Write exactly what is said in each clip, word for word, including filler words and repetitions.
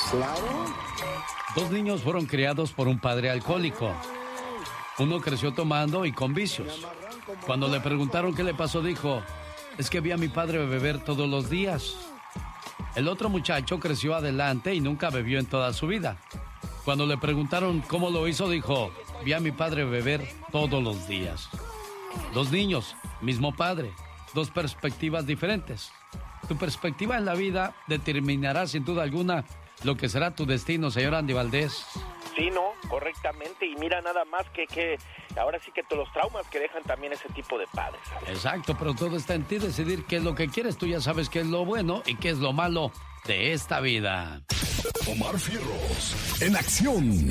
Claro. Dos niños fueron criados por un padre alcohólico. Uno creció tomando y con vicios. Cuando le preguntaron qué le pasó, dijo, es que vi a mi padre beber todos los días. El otro muchacho creció adelante y nunca bebió en toda su vida. Cuando le preguntaron cómo lo hizo, dijo, vi a mi padre beber todos los días. Dos niños, mismo padre, dos perspectivas diferentes. Tu perspectiva en la vida determinará sin duda alguna lo que será tu destino, señor Andy Valdés. Sí, no, correctamente. Y mira nada más que, que ahora sí que todos los traumas que dejan también ese tipo de padres, ¿sabes? Exacto, pero todo está en ti decidir qué es lo que quieres. Tú ya sabes qué es lo bueno y qué es lo malo de esta vida. Omar Fierros, en acción.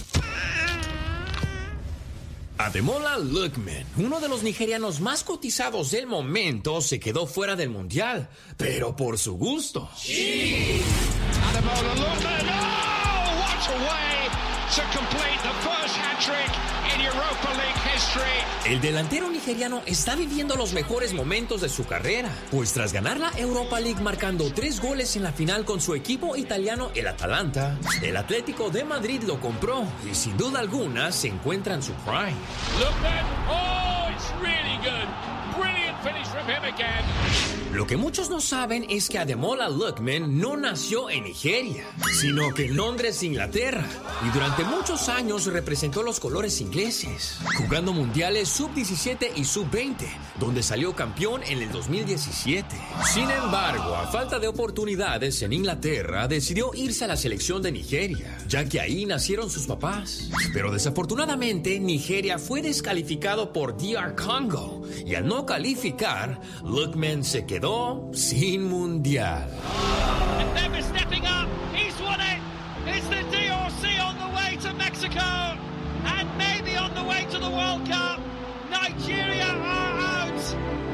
Ademola Lookman, uno de los nigerianos más cotizados del momento, se quedó fuera del mundial, pero por su gusto. Sí. Ademola Lookman, oh, what a way to complete the first hat-trick in Europa League history. El delantero nigeriano está viviendo los mejores momentos de su carrera, pues tras ganar la Europa League marcando tres goles en la final con su equipo italiano, el Atalanta, el Atlético de Madrid lo compró y sin duda alguna se encuentra en su prime. Lookman, oh, it's really good. Brilliant finish from him again. Lo que muchos no saben es que Ademola Lookman no nació en Nigeria, sino que en Londres, Inglaterra, y durante muchos años representó los colores ingleses, jugando mundiales sub diecisiete y sub veinte, donde salió campeón en el dos mil diecisiete. Sin embargo, a falta de oportunidades en Inglaterra, decidió irse a la selección de Nigeria, ya que ahí nacieron sus papás. Pero desafortunadamente, Nigeria fue descalificado por D R Congo, y al no calificar, Lookman se quedó sin mundial. And never stepping up, he's won it. It's the D R C on the way to Mexico, and maybe on the way to the World Cup. Nigeria are out.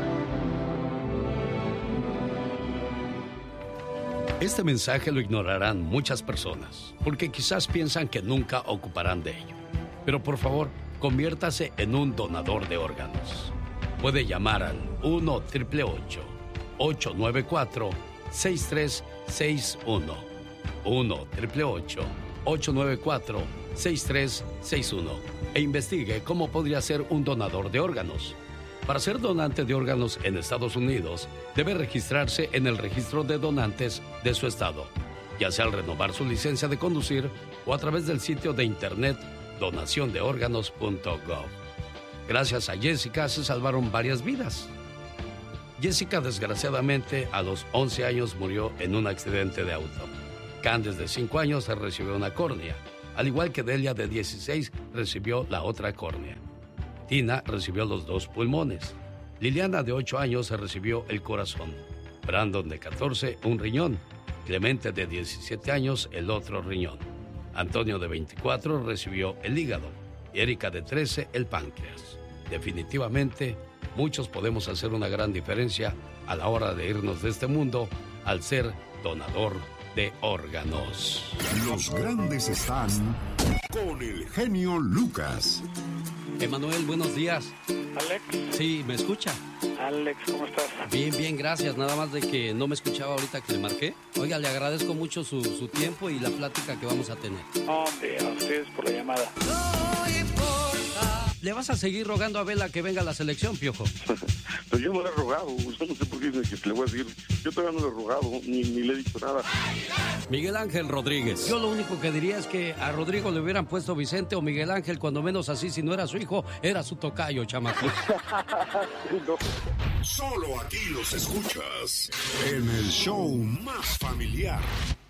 Este mensaje lo ignorarán muchas personas, porque quizás piensan que nunca ocuparán de ello. Pero por favor, conviértase en un donador de órganos. Puede llamar al uno, ocho ocho ocho, ocho nueve cuatro, seis tres seis uno. uno, ocho ocho ocho, ocho nueve cuatro, seis tres seis uno. E investigue cómo podría ser un donador de órganos. Para ser donante de órganos en Estados Unidos, debe registrarse en el registro de donantes de su estado, ya sea al renovar su licencia de conducir o a través del sitio de internet donación de órganos punto gov. Gracias a Jessica se salvaron varias vidas. Jessica, desgraciadamente, a los once años murió en un accidente de auto. Candes, de cinco años, recibió una córnea, al igual que Delia, de dieciséis, recibió la otra córnea. Tina recibió los dos pulmones. Liliana, de ocho años, recibió el corazón. Brandon, de catorce, un riñón. Clemente, de diecisiete años, el otro riñón. Antonio, de veinticuatro, recibió el hígado. Y Erika, de trece, el páncreas. Definitivamente, muchos podemos hacer una gran diferencia a la hora de irnos de este mundo al ser donador de órganos. Los grandes están con el genio Lucas. Emanuel, buenos días. Alex. Sí, ¿me escucha? Alex, ¿cómo estás? Bien, bien, gracias. Nada más de que no me escuchaba ahorita que le marqué. Oiga, le agradezco mucho su, su tiempo y la plática que vamos a tener. Hombre, a ustedes por la llamada. No importa. ¿Le vas a seguir rogando a Vela que venga a la selección, Piojo? Pues yo no le he rogado. Usted no sé por qué dice que le voy a decir. Yo todavía no le he rogado, ni, ni le he dicho nada. Miguel Ángel Rodríguez. Yo lo único que diría es que a Rodrigo le hubieran puesto Vicente o Miguel Ángel, cuando menos así, si no era su hijo, era su tocayo, chamaco. No. Solo aquí los escuchas en el show más familiar.